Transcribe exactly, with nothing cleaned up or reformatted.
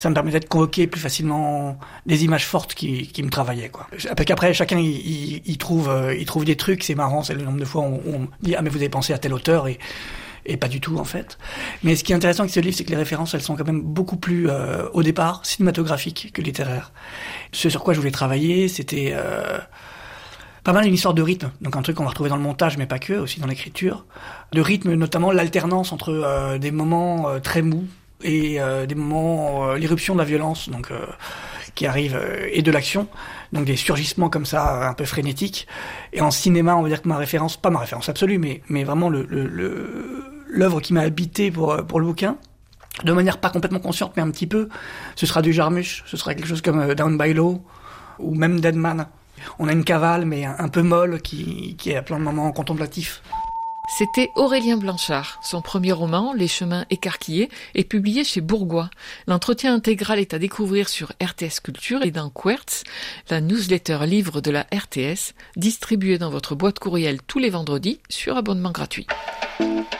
Ça me permettait de convoquer plus facilement des images fortes qui, qui me travaillaient, quoi. Parce qu'après, chacun, il, il, il trouve, euh, il trouve des trucs, c'est marrant, c'est le nombre de fois où on, on dit, ah, mais vous avez pensé à tel auteur, et, et pas du tout, en fait. Mais ce qui est intéressant avec ce livre, c'est que les références, elles sont quand même beaucoup plus, euh, au départ, cinématographiques que littéraires. Ce sur quoi je voulais travailler, c'était, euh, pas mal une histoire de rythme. Donc un truc qu'on va retrouver dans le montage, mais pas que, aussi dans l'écriture. De rythme, notamment l'alternance entre, euh, des moments euh, très mous, et euh, des moments, euh, l'irruption de la violence, donc euh, qui arrive, euh, et de l'action, donc des surgissements comme ça, un peu frénétiques. Et en cinéma, on va dire que ma référence, pas ma référence absolue, mais mais vraiment le, le, le l'œuvre qui m'a habité pour pour le bouquin, de manière pas complètement consciente, mais un petit peu, ce sera du Jarmusch, ce sera quelque chose comme euh, Down by Law, ou même Dead Man. On a une cavale, mais un, un peu molle, qui qui est à plein de moments contemplatifs. C'était Aurélien Blanchard. Son premier roman, Les chemins écarquillés, est publié chez Bourgois. L'entretien intégral est à découvrir sur R T S Culture et dans Quertz, la newsletter livre de la R T S, distribuée dans votre boîte courriel tous les vendredis sur abonnement gratuit.